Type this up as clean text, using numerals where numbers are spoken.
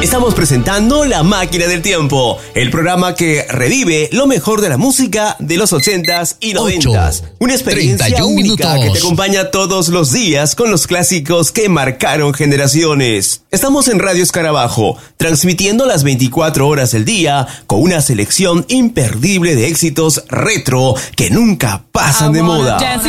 Estamos presentando La Máquina del Tiempo, el programa que revive lo mejor de la música de los 80s y 90s. Una experiencia única que te acompaña todos los días con los clásicos que marcaron generaciones. Estamos en Radio Escarabajo, transmitiendo las 24 horas del día con una selección imperdible de éxitos retro que nunca pasan de moda.